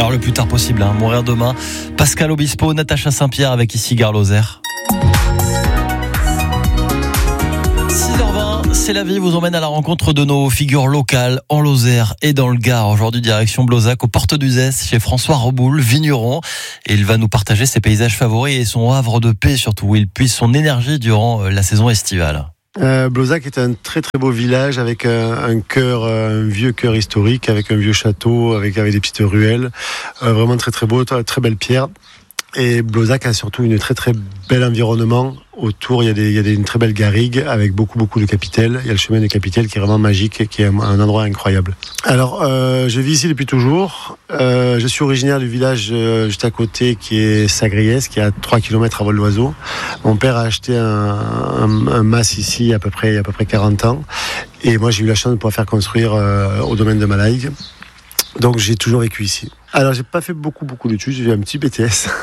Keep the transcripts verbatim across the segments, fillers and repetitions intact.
Alors le plus tard possible, hein, mourir demain. Pascal Obispo, Natacha Saint-Pierre avec ici Gare Lozère. six heures vingt, C'est la vie vous emmène à la rencontre de nos figures locales en Lozère et dans le Gard. Aujourd'hui, direction Blozac, aux portes d'Uzès, chez François Reboul, vigneron. Et il va nous partager ses paysages favoris et son havre de paix, surtout où il puise son énergie durant la saison estivale. Euh, Blozac est un très très beau village avec un, un cœur, un vieux cœur historique, avec un vieux château, avec, avec des petites ruelles, euh, vraiment très très beau, très belle pierre. Et Blozac a surtout une très très bel environnement. Autour, il y a, des, il y a des, une très belle garrigue avec beaucoup beaucoup de capitelles. Il y a le chemin des capitelles qui est vraiment magique et qui est un, un endroit incroyable. Alors, euh, je vis ici depuis toujours. Euh, je suis originaire du village euh, juste à côté qui est Sagriès, qui est à trois kilomètres à vol d'oiseau. Mon père a acheté un, un, un mas ici à peu près, à peu près quarante ans. Et moi, j'ai eu la chance de pouvoir faire construire euh, au domaine de Malaïgue. Donc j'ai toujours vécu ici. Alors j'ai pas fait beaucoup beaucoup d'études, j'ai fait un petit B T S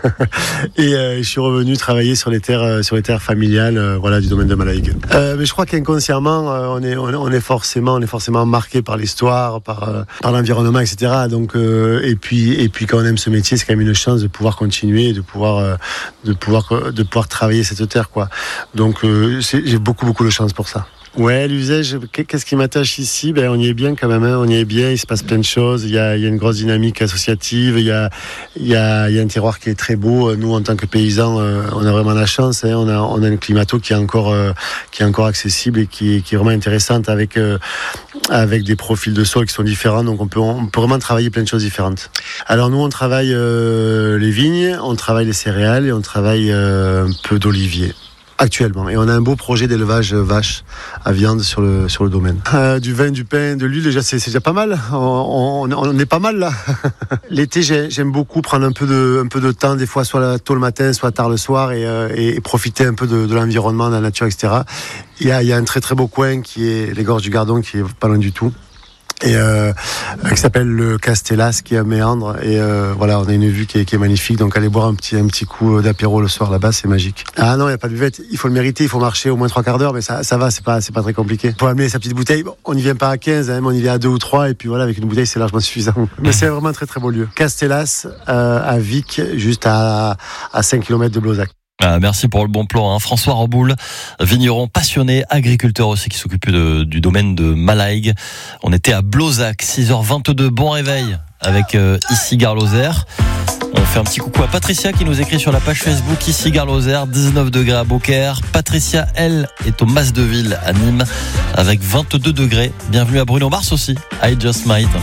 et euh, je suis revenu travailler sur les terres euh, sur les terres familiales, euh, voilà, du domaine de Malaïgue. Euh, mais je crois qu'inconsciemment euh, on est on est forcément on est forcément marqué par l'histoire, par euh, par l'environnement, et cetera. Donc euh, et puis et puis quand on aime ce métier, c'est quand même une chance de pouvoir continuer, de pouvoir euh, de pouvoir de pouvoir travailler cette terre, quoi. Donc euh, c'est, j'ai beaucoup beaucoup de chance pour ça. Ouais, l'usage, qu'est-ce qui m'attache ici? Ben, on y est bien quand même, hein. On y est bien, il se passe plein de choses, il y a, il y a une grosse dynamique associative, il y a, il y a, il y a un terroir qui est très beau. Nous, en tant que paysans, euh, on a vraiment la chance, hein. On a, on a un climato qui est encore, euh, qui est encore accessible et qui, qui est vraiment intéressante avec, euh, avec des profils de sol qui sont différents, donc on peut, on peut vraiment travailler plein de choses différentes. Alors nous, on travaille euh, les vignes, on travaille les céréales et on travaille euh, un peu d'olivier. Actuellement, et on a un beau projet d'élevage vache à viande sur le sur le domaine. Euh, du vin, du pain, de l'huile, déjà c'est, c'est déjà pas mal. On, on, on est pas mal là. L'été, j'ai, j'aime beaucoup prendre un peu de un peu de temps, des fois soit tôt le matin, soit tard le soir, et, euh, et profiter un peu de, de l'environnement, de la nature, et cetera. Il y a il y a un très très beau coin qui est les Gorges du Gardon, qui est pas loin du tout. Et euh, qui s'appelle le Castellas, qui est à Méandre, et euh, voilà, on a une vue qui est, qui est magnifique, donc aller boire un petit un petit coup d'apéro le soir là-bas, c'est magique. Ah non, il y a pas de buvette, il faut le mériter, il faut marcher au moins trois quarts d'heure, mais ça ça va, c'est pas c'est pas très compliqué. Pour amener sa petite bouteille, bon, on n'y vient pas à quinze, hein, mais on y vient à deux ou trois, et puis voilà, avec une bouteille c'est largement suffisant. Mais c'est vraiment un très très beau lieu. Castellas euh, à Vic, juste à à cinq kilomètres de Blozac. Ah, merci pour le bon plan, hein. François Reboul, vigneron passionné, agriculteur aussi, qui s'occupe de, du domaine de Malaïgue. On était à Blozac, six heures vingt-deux, bon réveil avec euh, ici Gare Lozère. On fait un petit coucou à Patricia qui nous écrit sur la page Facebook ici Gare Lozère, dix-neuf degrés à Beaucaire. Patricia, elle, est au Mas de Ville à Nîmes avec vingt-deux degrés. Bienvenue à Bruno Mars aussi, I Just Might.